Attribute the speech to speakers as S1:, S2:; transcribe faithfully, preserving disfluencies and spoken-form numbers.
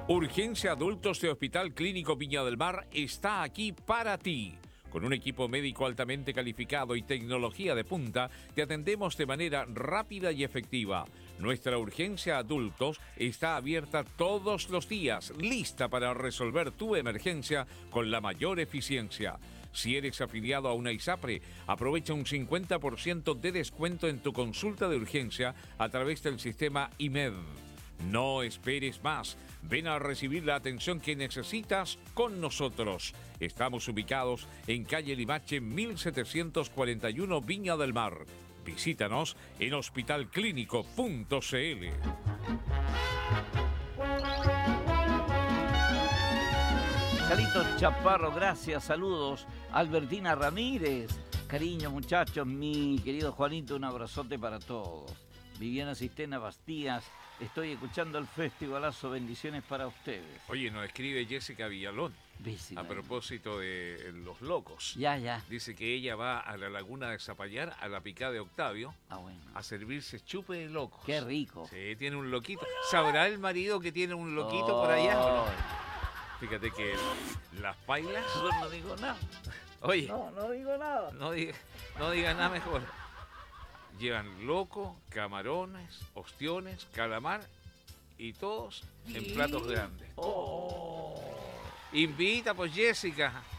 S1: Urgencia Adultos de Hospital Clínico Viña del Mar está aquí para ti. Con un equipo médico altamente calificado y tecnología de punta, te atendemos de manera rápida y efectiva. Nuestra urgencia adultos está abierta todos los días, lista para resolver tu emergencia con la mayor eficiencia. Si eres afiliado a una ISAPRE, aprovecha un cincuenta por ciento de descuento en tu consulta de urgencia a través del sistema I M E D. No esperes más. Ven a recibir la atención que necesitas con nosotros. Estamos ubicados en calle Limache mil setecientos cuarenta y uno Viña del Mar. Visítanos en hospital clínico punto c l.
S2: Carito Chaparro, gracias, saludos. Albertina Ramírez, cariño muchachos, mi querido Juanito, un abrazote para todos. Viviana Sistena Bastías, estoy escuchando el festivalazo, bendiciones para ustedes.
S1: Oye, nos escribe Jessica Villalón,
S2: Bísima,
S1: a propósito de Los Locos.
S2: Ya, ya.
S1: Dice que ella va a la laguna de Zapallar, a la picada de Octavio,
S2: Ah, bueno.
S1: a servirse chupe de locos.
S2: Qué rico.
S1: Sí, tiene un loquito. ¿Sabrá el marido que tiene un loquito oh. por allá o no? Fíjate que las pailas...
S2: Yo no digo nada.
S1: Oye.
S2: No, no digo nada.
S1: No diga, no diga nada mejor. Llevan loco, camarones, ostiones, calamar y todos en platos grandes.
S2: Oh.
S1: Invita pues Jessica.